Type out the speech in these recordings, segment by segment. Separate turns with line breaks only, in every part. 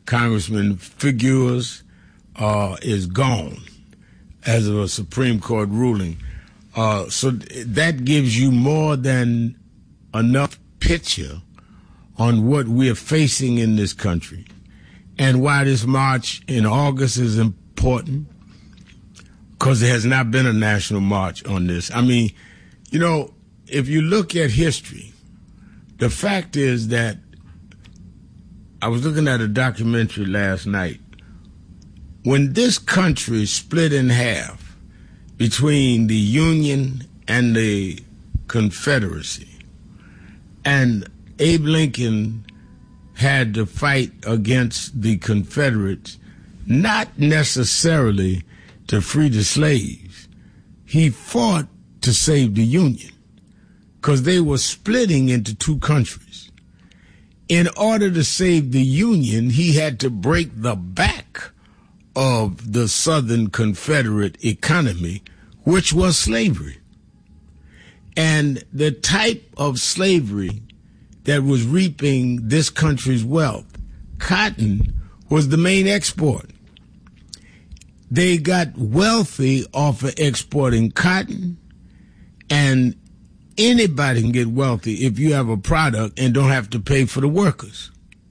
Congressman Figueres is gone as of a Supreme Court ruling. So that gives you more than enough picture on what we're facing in this country and why this march in August is important, because there has not been a national march on this. I mean, you know, if you look at history, the fact is that I was looking at a documentary last night. When this country split in half between the Union and the Confederacy, and Abe Lincoln had to fight against the Confederates, not necessarily to free the slaves. He fought to save the Union because they were splitting into two countries. In order to save the Union, he had to break the back of the Southern Confederate economy, which was slavery. And the type of slavery that was reaping this country's wealth, cotton, was the main export. They got wealthy off of exporting cotton, and anybody can get wealthy if you have a product and don't have to pay for the workers.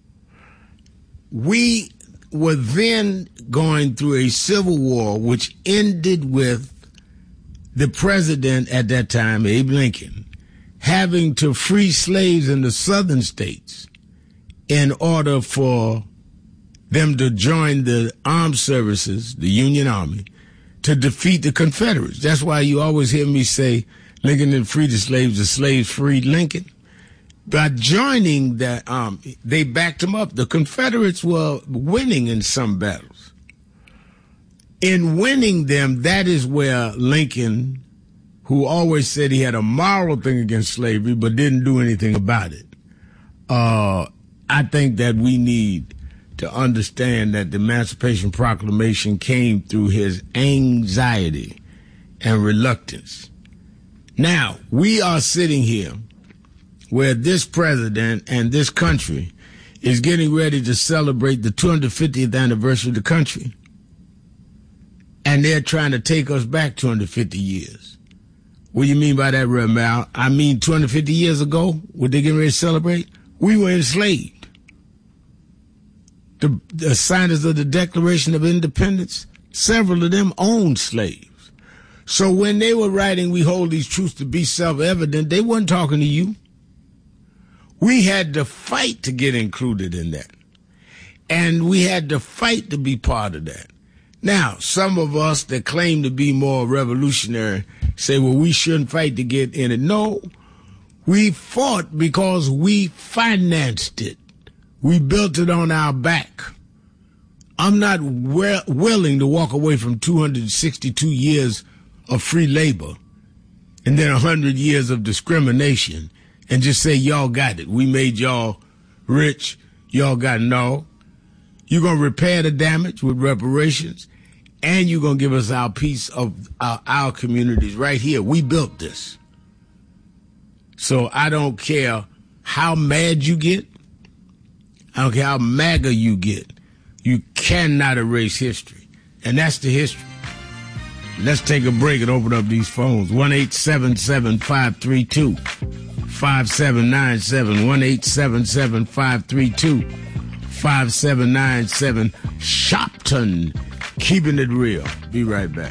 We were then going through a civil war which ended with the president at that time, Abe Lincoln, having to free slaves in the southern states in order for them to join the armed services, the Union Army, to defeat the Confederates. That's why you always hear me say Lincoln didn't free the slaves freed Lincoln. By joining that army, they backed him up. The Confederates were winning in some battles. In winning them, that is where Lincoln, who always said he had a moral thing against slavery but didn't do anything about it, I think that we need to understand that the Emancipation Proclamation came through his anxiety and reluctance. Now, we are sitting here where this president and this country is getting ready to celebrate the 250th anniversary of the country. And they're trying to take us back 250 years. What do you mean by that, Rev. Mal? I mean, 250 years ago, what they getting ready to celebrate? We were enslaved. The signers of the Declaration of Independence, several of them owned slaves. So when they were writing, we hold these truths to be self-evident, they weren't talking to you. We had to fight to get included in that. And we had to fight to be part of that. Now, some of us that claim to be more revolutionary say, well, we shouldn't fight to get in it. No, we fought because we financed it. We built it on our back. I'm not willing to walk away from 262 years of free labor and then 100 years of discrimination and just say, y'all got it. We made y'all rich. Y'all got it. No. You're going to repair the damage with reparations, and you're going to give us our piece of our communities right here. We built this. So I don't care how mad you get. I don't care how MAGA you get. You cannot erase history. And that's the history. Let's take a break and open up these phones. 1-877-532-5797. 1-877-532-5797. Shopton. Keeping it real. Be right back.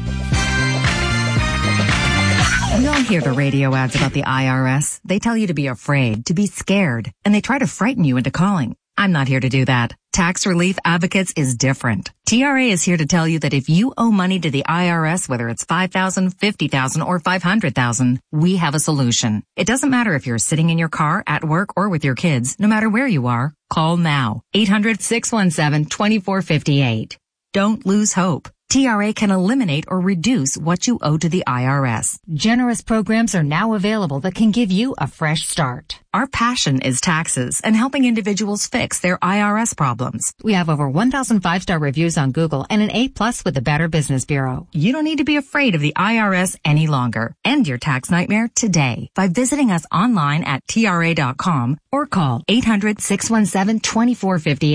You don't hear the radio ads about the IRS. They tell you to be afraid, to be scared, and they try to frighten you into calling. I'm not here to do that. Tax Relief Advocates is different. TRA is here to tell you that if you owe money to the IRS, whether it's $5,000, $50,000, or $500,000, we have a solution. It doesn't matter if you're sitting in your car, at work, or with your kids. No matter where you are, call now. 800-617-2458. Don't lose hope. TRA can eliminate or reduce what you owe to the IRS.
Generous programs are now available that can give you a fresh start.
Our passion is taxes and helping individuals fix their IRS problems.
We have over 1,000 5-star reviews on Google and an A+ with the Better Business Bureau.
You don't need to be afraid of the IRS any longer. End your tax nightmare today by visiting us online at TRA.com or call 800-617-2458.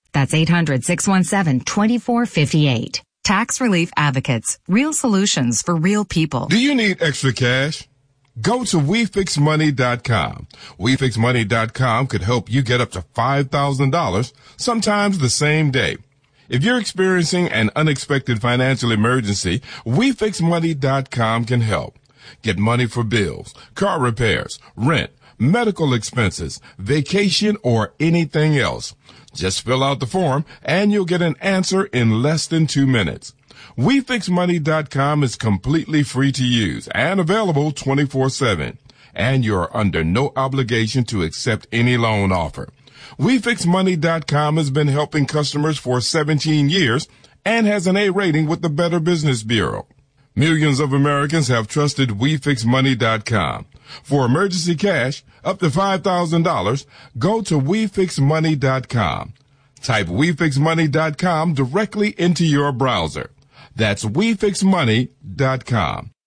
That's 800-617-2458. Tax Relief Advocates. Real solutions for real people.
Do you need extra cash? Go to WeFixMoney.com. WeFixMoney.com could help you get up to $5,000, sometimes the same day. If you're experiencing an unexpected financial emergency, WeFixMoney.com can help. Get money for bills, car repairs, rent, medical expenses, vacation, or anything else. Just fill out the form and you'll get an answer in less than 2 minutes. WeFixMoney.com is completely free to use and available 24/7. And you're under no obligation to accept any loan offer. WeFixMoney.com has been helping customers for 17 years and has an A rating with the Better Business Bureau. Millions of Americans have trusted WeFixMoney.com. For emergency cash, up to $5,000, go to WeFixMoney.com. Type WeFixMoney.com directly into your browser. That's WeFixMoney.com.